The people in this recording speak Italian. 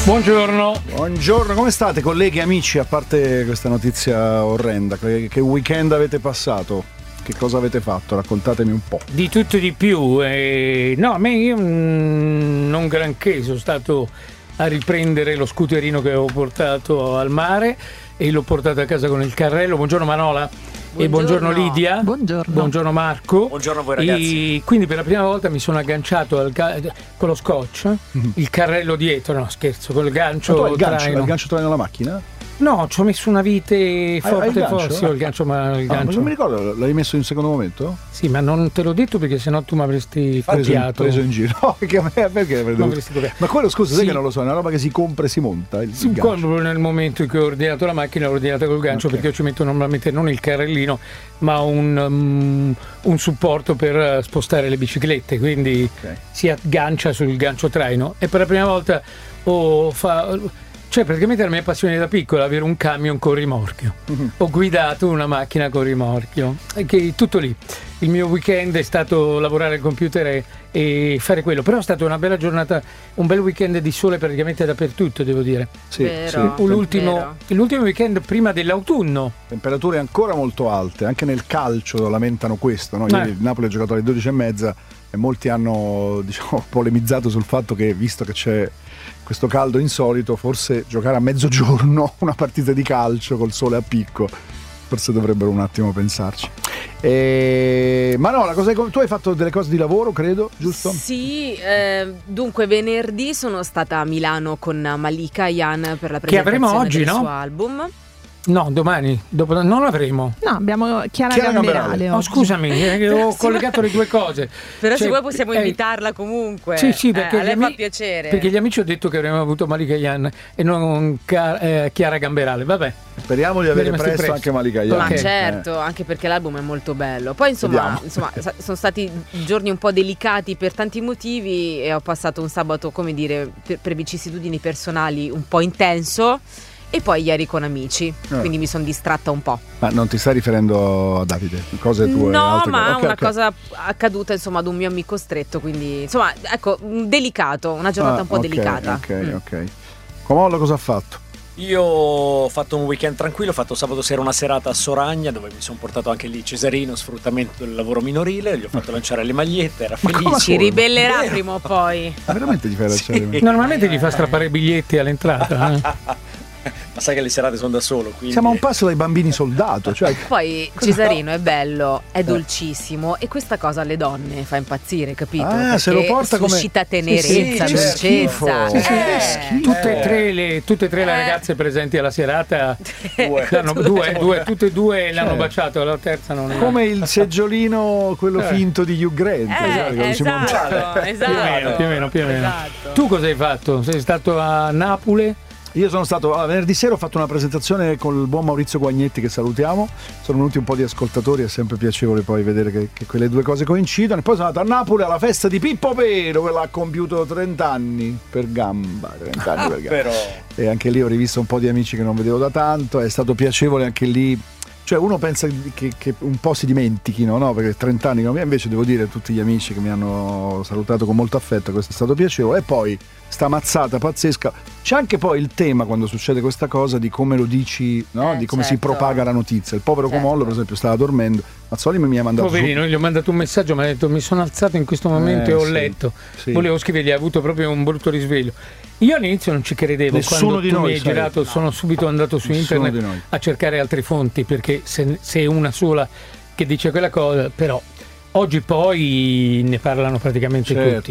Buongiorno, come state colleghi, amici? A parte questa notizia orrenda, che weekend avete passato? Che cosa avete fatto? Raccontatemi un po'. Di tutto e di più. No, io non granché, sono stato a riprendere lo scooterino che avevo portato al mare e l'ho portato a casa con il carrello. Buongiorno Manola. E buongiorno Lidia. Buongiorno Marco. Buongiorno a voi ragazzi. E quindi per la prima volta mi sono agganciato con lo scotch, il carrello dietro, no scherzo, col gancio. Ma tu hai traino. il gancio traino alla macchina? No, ci ho messo una vite forte, forse. il gancio, ma il gancio. Ma non mi ricordo, l'hai messo in un secondo momento? Sì, ma non te l'ho detto perché sennò tu mi avresti copiato. Preso in giro. No, perché? Ma quello, scusa, sai che non lo so, è una roba che si compra e si monta. Quando nel momento in cui ho ordinato la macchina, l'ho ordinata col gancio, perché io ci metto normalmente non il carrellino, ma un supporto per spostare le biciclette, quindi si aggancia sul gancio traino. E per la prima volta cioè praticamente la mia passione da piccola avere un camion con rimorchio. Ho guidato una macchina con rimorchio, che tutto lì. Il mio weekend è stato lavorare al computer e fare quello, però è stata una bella giornata, un bel weekend di sole praticamente dappertutto, devo dire. Sì, vero, sì. L'ultimo weekend prima dell'autunno. Temperature ancora molto alte, anche nel calcio lamentano questo, no? Ieri il Napoli ha giocato alle 12:30 e molti hanno polemizzato sul fatto che, visto che c'è questo caldo insolito, forse giocare a mezzogiorno una partita di calcio col sole a picco, forse dovrebbero un attimo pensarci. Ma no, tu hai fatto delle cose di lavoro, credo, giusto? Sì, dunque venerdì sono stata a Milano con Malika Yan per la presentazione che avremo oggi, del no? suo album. No, domani, non l'avremo. No, abbiamo Chiara Gamberale. Oh, scusami, ho collegato le due cose. Però se vuoi possiamo invitarla comunque. Sì, perché a lei fa piacere. Perché gli amici ho detto che avremmo avuto Malika Yan e non Chiara Gamberale. Vabbè. Speriamo di avere presto anche Malika Yan. Ma certo, anche perché l'album è molto bello. Poi insomma sono stati giorni un po' delicati per tanti motivi e ho passato un sabato, come dire, per vicissitudini personali un po' intenso. E poi ieri con amici, quindi mi sono distratta un po'. Ma non ti stai riferendo a Davide? Cose tue? No, ma una cosa accaduta insomma ad un mio amico stretto, quindi insomma ecco, delicato, una giornata un po' delicata. Ok. Comollo cosa ha fatto? Io ho fatto un weekend tranquillo, ho fatto sabato sera una serata a Soragna dove mi sono portato anche lì Cesarino, sfruttamento del lavoro minorile, gli ho fatto lanciare le magliette, era felice. Si ribellerà prima o poi. Veramente gli fai lanciare le magliette? Normalmente gli fa strappare i biglietti all'entrata. Ma sai che le serate sono da solo, quindi... Siamo a un passo dai bambini soldato, cioè... Poi Cesarino è bello, è dolcissimo e questa cosa alle donne fa impazzire, capito? Perché se lo porta suscita tenerezza, dolcezza. Tutte e tre le ragazze presenti alla serata tutte e due l'hanno baciato, la terza non è. Come il seggiolino, quello finto di Hugh Grant. Esatto. Più o meno. Esatto. Tu cosa hai fatto? Sei stato a Napoli? Io sono stato venerdì sera, ho fatto una presentazione con il buon Maurizio Guagnetti, che salutiamo. Sono venuti un po' di ascoltatori, è sempre piacevole poi vedere che quelle due cose coincidono. E poi sono andato a Napoli alla festa di Pippo Pero, che l'ha compiuto 30 anni per gamba. Però... E anche lì ho rivisto un po' di amici che non vedevo da tanto, è stato piacevole anche lì. Cioè uno pensa che un po' si dimentichino, no? Perché 30 anni, invece devo dire a tutti gli amici che mi hanno salutato con molto affetto, questo è stato piacevole. E poi sta mazzata pazzesca. C'è anche poi il tema, quando succede questa cosa, di come lo dici, no? Di come si propaga la notizia. Il povero Comollo, per esempio, stava dormendo. Mazzoli mi ha mandato poverino, gli ho mandato un messaggio, mi ha detto: mi sono alzato in questo momento e ho letto. Volevo scrivergli, ha avuto proprio un brutto risveglio. Io all'inizio non ci credevo. Nessuno quando tu mi hai girato, sono subito andato su internet a cercare altre fonti, perché se è una sola che dice quella cosa, però oggi poi ne parlano praticamente tutti.